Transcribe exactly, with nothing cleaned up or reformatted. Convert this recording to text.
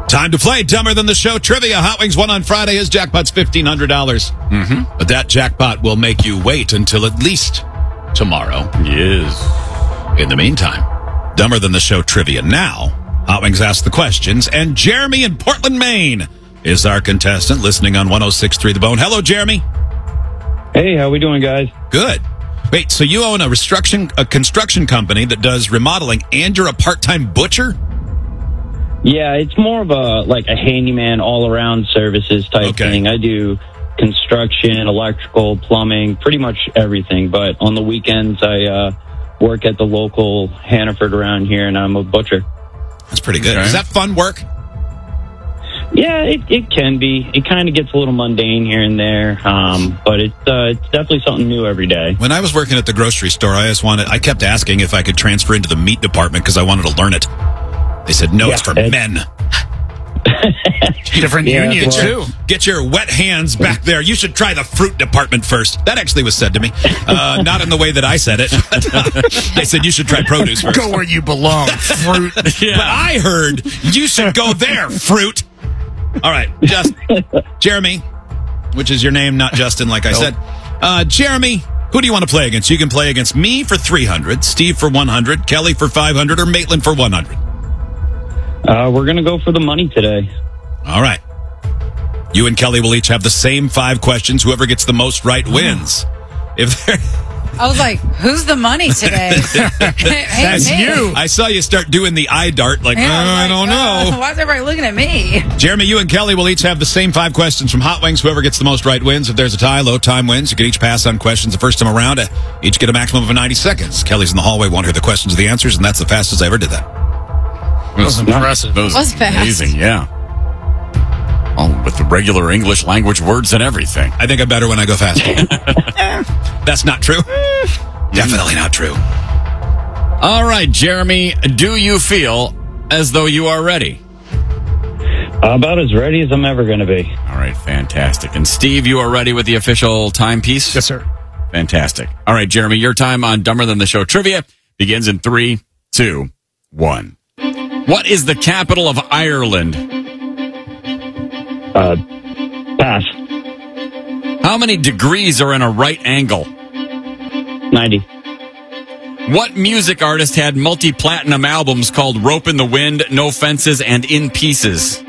Time to play Dumber Than the Show trivia. Hot Wings won on Friday. His jackpot's fifteen hundred dollars. Mm-hmm. But that jackpot will make you wait until at least tomorrow. Yes. In the meantime, Dumber Than the Show trivia now. Hot Wings ask the questions, and Jeremy in Portland, Maine is our contestant listening on one oh six point three The Bone. Hello, Jeremy. Hey, how we doing, guys? Good. Wait, so you own a construction, a construction company that does remodeling, and you're a part-time butcher? Yeah, it's more of a like a handyman all-around services type Okay. thing. I do construction, electrical, plumbing, pretty much everything. But on the weekends, I uh, work at the local Hannaford around here, and I'm a butcher. That's pretty good. Okay. Is that fun work? Yeah, it, it can be. It kind of gets a little mundane here and there, um, but it's uh, it's definitely something new every day. When I was working at the grocery store, I just wanted, I kept asking if I could transfer into the meat department because I wanted to learn it. They said, no, Yeah, it's for it- men. Different Yeah, unions, well- too. Get your wet hands back there. You should try the fruit department first. That actually was said to me. Uh, not in the way that I said it. They said you should try produce first. Go where you belong, fruit. But I heard you should go there, fruit. All right, just Jeremy, which is your name, not Justin, like I Nope. said. Uh, Jeremy, who do you want to play against? You can play against me for three hundred, Steve for one hundred, Kelly for five hundred, or Maitland for one hundred. Uh, we're gonna go for the money today. All right. You and Kelly will each have the same five questions. Whoever gets the most right wins. If there, I was like, who's the money today? Hey, That's me. you. I saw you start doing the eye dart, like, Yeah, "Uh, I was don't like, know. uh, why is everybody looking at me? Jeremy, you and Kelly will each have the same five questions from Hot Wings. Whoever gets the most right wins. If there's a tie, low time wins. You can each pass on questions the first time around. Uh, each get a maximum of ninety seconds. Kelly's in the hallway, won't hear the questions or the answers, and that's the fastest I ever did that. That was impressive. That was, Was fast. amazing, yeah. Oh, with the regular English language words and everything. I think I'm better when I go fast. That's not true. Definitely not true. All right, Jeremy, do you feel as though you are ready? About as ready as I'm ever gonna be. All right, fantastic. And Steve, you are ready with the official timepiece? Yes, sir. Fantastic. All right, Jeremy, your time on Dumber Than the Show trivia begins in three, two, one. What is the capital of Ireland? Uh, pass. How many degrees are in a right angle? ninety. What music artist had multi-platinum albums called Rope in the Wind, No Fences, and In Pieces?